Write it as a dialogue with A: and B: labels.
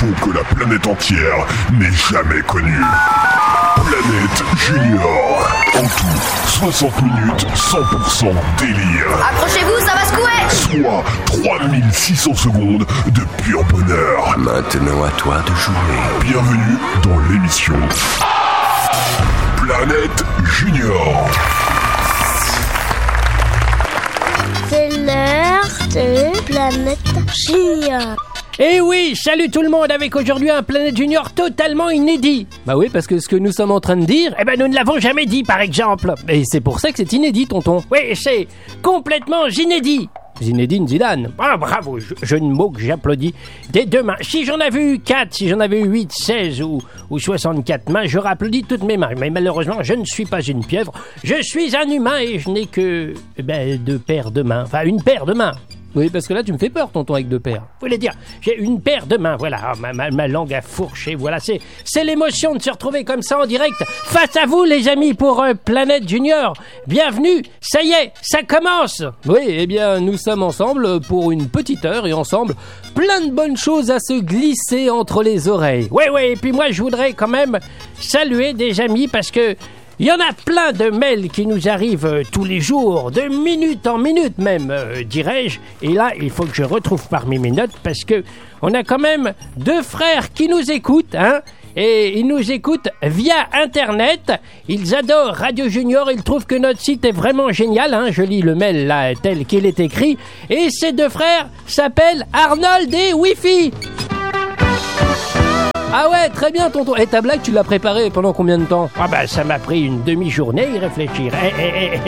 A: l'info que la planète entière n'ait jamais connue. Planète Junior. En tout, 60 minutes, 100% délire.
B: Accrochez-vous, ça va secouer.
A: Soit 3600 secondes de pur bonheur.
C: Maintenant à toi de jouer.
A: Bienvenue dans l'émission Planète Junior.
D: C'est l'heure de Planète Junior.
E: Eh oui, salut tout le monde avec aujourd'hui un Planète Junior totalement inédit. Bah oui, parce que ce que nous sommes en train de dire, nous ne l'avons jamais dit par exemple. Et c'est pour ça que c'est inédit, tonton. Oui, c'est complètement inédit. Zinedine Zidane. Ah bravo, je ne mots que j'applaudis. Dès demain, si j'en avais eu 4, si j'en avais eu 8, 16 ou 64 mains, j'aurais applaudi toutes mes mains. Mais malheureusement, je ne suis pas une pieuvre. Je suis un humain et je n'ai que deux paires de mains. Enfin, une paire de mains. Oui, parce que là, tu me fais peur, tonton, avec deux paires. Vous voulez dire, j'ai une paire de mains, voilà, ma langue a fourché, voilà, c'est l'émotion de se retrouver comme ça en direct, face à vous, les amis, pour Planète Junior. Bienvenue, ça y est, ça commence. Oui, eh bien, nous sommes ensemble pour une petite heure, et ensemble, plein de bonnes choses à se glisser entre les oreilles. Oui, et puis moi, je voudrais quand même saluer des amis, parce que il y en a plein de mails qui nous arrivent tous les jours, de minute en minute même, dirais-je. Et là, il faut que je retrouve parmi mes notes parce que on a quand même deux frères qui nous écoutent, hein. Et ils nous écoutent via Internet. Ils adorent Radio Junior. Ils trouvent que notre site est vraiment génial, hein. Je lis le mail là tel qu'il est écrit. Et ces deux frères s'appellent Arnold et Wi-Fi. Ah ouais, très bien, tonton. Et ta blague, tu l'as préparée pendant combien de temps? Ah ça m'a pris une demi-journée y réfléchir.